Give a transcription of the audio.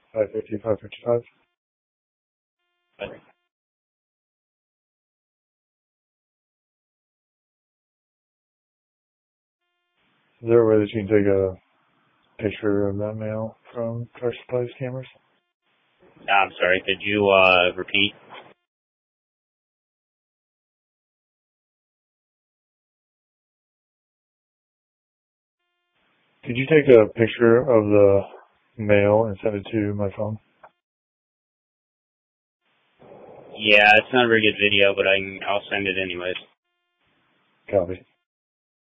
550, 555. Is there a way that you can take a picture of that mail from Car Supply's cameras? I'm sorry, could you repeat? Could you take a picture of the mail and send it to my phone? Yeah, it's not a very good video, but I'll send it anyways. Copy.